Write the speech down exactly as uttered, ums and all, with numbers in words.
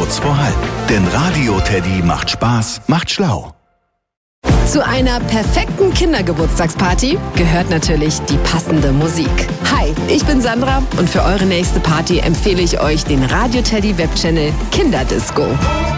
kurz vor halb. Denn Radio Teddy macht Spaß, macht schlau. Zu einer perfekten Kindergeburtstagsparty gehört natürlich die passende Musik. Hi, ich bin Sandra und für eure nächste Party empfehle ich euch den Radio Teddy Webchannel Kinderdisco.